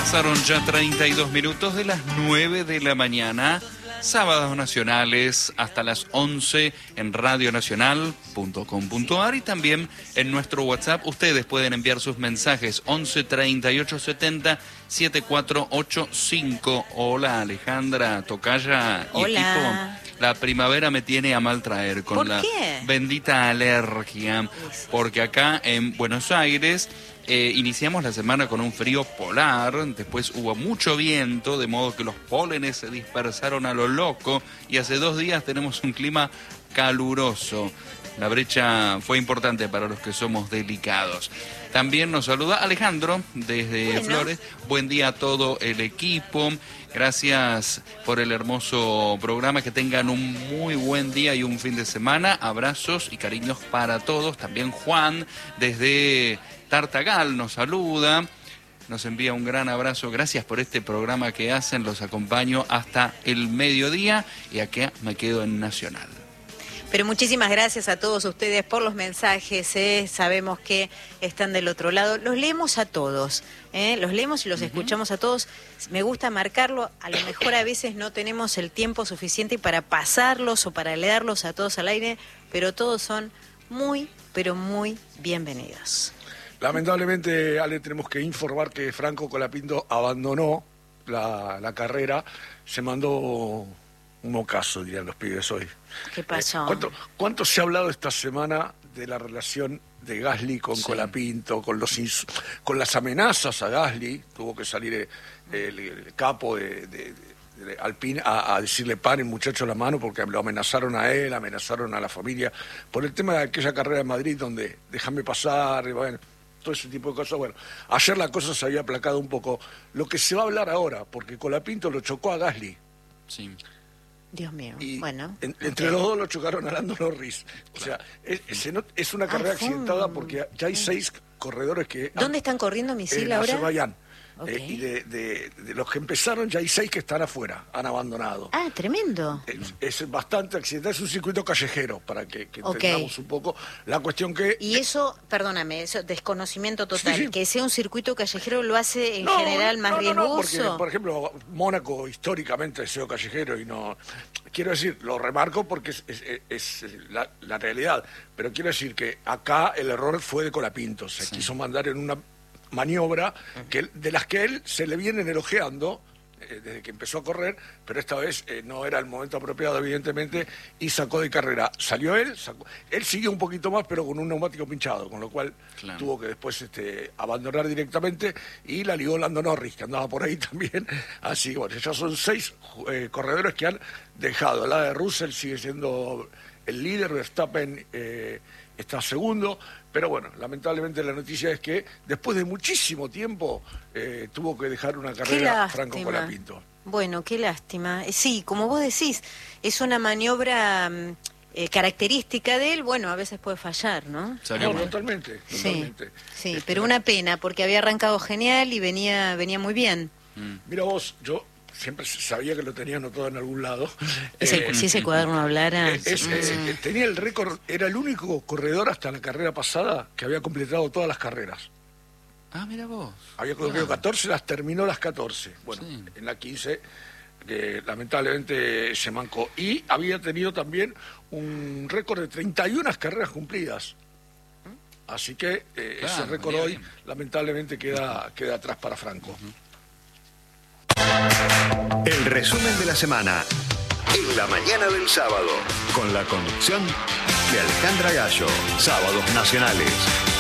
Pasaron ya 32 minutos de las 9 de la mañana, sábados nacionales hasta las 11 en radionacional.com.ar y también en nuestro WhatsApp. Ustedes pueden enviar sus mensajes 11 38 70 7485. Hola Alejandra, tocaya y hola. equipo. La primavera me tiene a mal traer con la bendita alergia, porque acá en Buenos Aires iniciamos la semana con un frío polar, después hubo mucho viento, de modo que los pólenes se dispersaron a lo loco y hace 2 días tenemos un clima caluroso. La brecha fue importante para los que somos delicados. También nos saluda Alejandro desde Flores. Buen día a todo el equipo. Gracias por el hermoso programa. Que tengan un muy buen día y un fin de semana. Abrazos y cariños para todos. También Juan desde Tartagal nos saluda. Nos envía un gran abrazo. Gracias por este programa que hacen. Los acompaño hasta el mediodía y acá me quedo en Nacional. Pero muchísimas gracias a todos ustedes por los mensajes, sabemos que están del otro lado. Los leemos a todos, los leemos y los escuchamos a todos. Me gusta marcarlo, a lo mejor a veces no tenemos el tiempo suficiente para pasarlos o para leerlos a todos al aire, pero todos son muy, pero muy bienvenidos. Lamentablemente, Ale, tenemos que informar que Franco Colapinto abandonó la carrera, se mandó un ocaso, dirían los pibes hoy. ¿Qué pasó? ¿Cuánto se ha hablado esta semana de la relación de Gasly con Colapinto, con las amenazas a Gasly? Tuvo que salir el capo de Alpine a decirle paren muchachos la mano porque lo amenazaron a él, amenazaron a la familia por el tema de aquella carrera en Madrid donde déjame pasar, y bueno, todo ese tipo de cosas. Bueno, ayer la cosa se había aplacado un poco. Lo que se va a hablar ahora, porque Colapinto lo chocó a Gasly. Sí. Dios mío, y bueno. Entre los dos lo chocaron a Lando Norris. O sea, es una carrera accidentada porque ya hay 6 corredores que... ¿Dónde están corriendo Misil ahora? Azerbaiyán. Okay. Y de los que empezaron ya hay 6 que están afuera, han abandonado. Ah, tremendo. Es bastante accidental, es un circuito callejero, para que entendamos un poco la cuestión que... Y eso, perdóname, eso desconocimiento total, sí. Que sea un circuito callejero lo hace en general más riesgoso. No, porque, por ejemplo, Mónaco históricamente ha sido callejero y no... Quiero decir, lo remarco porque es la realidad, pero quiero decir que acá el error fue de Colapinto, se quiso mandar en una maniobra de las que él se le vienen elogiando desde que empezó a correr, pero esta vez no era el momento apropiado, evidentemente, y sacó de carrera. Salió él siguió un poquito más, pero con un neumático pinchado, con lo cual tuvo que después abandonar directamente, y la ligó Lando Norris, que andaba por ahí también. Así que bueno, ya son 6 corredores que han dejado. La de Russell sigue siendo el líder, Verstappen está segundo, pero bueno, lamentablemente la noticia es que después de muchísimo tiempo tuvo que dejar una carrera Franco Colapinto. Bueno, qué lástima. Sí, como vos decís, es una maniobra característica de él, bueno, a veces puede fallar, ¿no? No, totalmente. Sí, pero una pena, porque había arrancado genial y venía muy bien. Mira vos, yo siempre sabía que lo tenía anotado en algún lado. Si ese cuaderno hablara... tenía el récord, era el único corredor hasta la carrera pasada que había completado todas las carreras. Ah, mira vos. Había corrido 14, las terminó las 14. Bueno, en la 15, que lamentablemente se mancó. Y había tenido también un récord de 31 carreras cumplidas. Así que ese récord hoy, lamentablemente, queda atrás para Franco. El resumen de la semana en la mañana del sábado, con la conducción de Alejandra Gallo. Sábados nacionales.